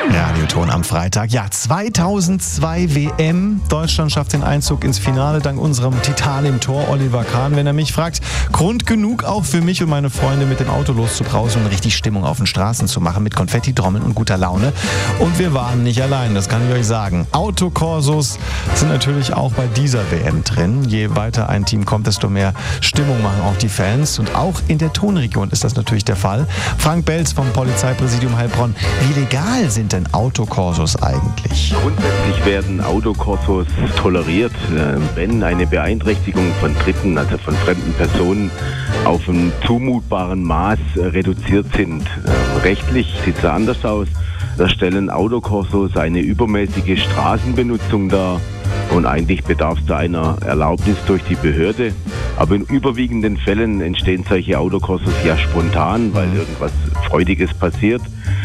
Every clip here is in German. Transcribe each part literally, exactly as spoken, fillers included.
Radioton am Freitag. Ja, zweitausendzwei W M. Deutschland schafft den Einzug ins Finale dank unserem Titan im Tor, Oliver Kahn. Wenn er mich fragt, Grund genug auch für mich und meine Freunde mit dem Auto loszubrausen und richtig Stimmung auf den Straßen zu machen mit Konfetti, Trommeln und guter Laune. Und wir waren nicht allein, das kann ich euch sagen. Autokorsos sind natürlich auch bei dieser W M drin. Je weiter ein Team kommt, desto mehr Stimmung machen auch die Fans. Und auch in der Tonregion ist das natürlich der Fall. Frank Belz vom Polizeipräsidium Heilbronn. Wie legal sind denn Autokorsos eigentlich? Grundsätzlich werden Autokorsos toleriert, wenn eine Beeinträchtigung von Dritten, also von fremden Personen, auf einem zumutbaren Maß reduziert sind. Rechtlich sieht es anders aus. Da stellen Autokorsos eine übermäßige Straßenbenutzung dar. Und eigentlich bedarf es da einer Erlaubnis durch die Behörde. Aber in überwiegenden Fällen entstehen solche Autokorsos ja spontan, weil irgendwas Freudiges passiert.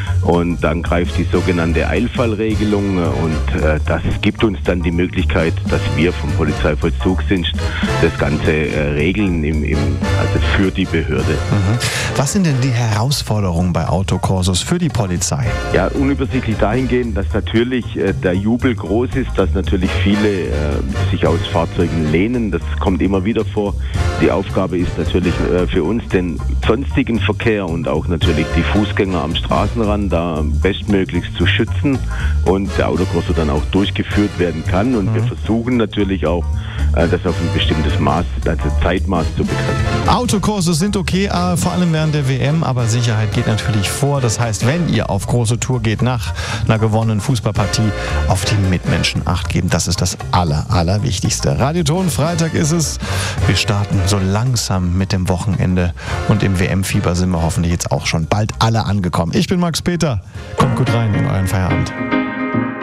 Und dann greift die sogenannte Eilfallregelung und äh, das gibt uns dann die Möglichkeit, dass wir vom Polizeivollzugsdienst das Ganze äh, regeln, im, im, also für die Behörde. Mhm. Was sind denn die Herausforderungen bei Autokorsos für die Polizei? Ja, unübersichtlich dahingehend, dass natürlich äh, der Jubel groß ist, dass natürlich viele äh, sich aus Fahrzeugen lehnen. Das kommt immer wieder vor. Die Aufgabe ist natürlich äh, für uns, den sonstigen Verkehr und auch natürlich die Fußgänger am Straßenrand da bestmöglichst zu schützen und der Autokorso dann auch durchgeführt werden kann. Und mhm. wir versuchen natürlich auch, äh, das auf ein bestimmtes Maß, also Zeitmaß zu begrenzen. Autokorsos sind okay, äh, vor allem während der W M, aber Sicherheit geht natürlich vor. Das heißt, wenn ihr auf große Tour geht nach einer gewonnenen Fußballpartie, auf die Mitmenschen Acht geben. Das ist das Aller, Allerwichtigste. Radioton, Freitag ist es. Wir starten so langsam mit dem Wochenende und im W M-Fieber sind wir hoffentlich jetzt auch schon bald alle angekommen. Ich bin Max Peter. Kommt gut rein in euren Feierabend.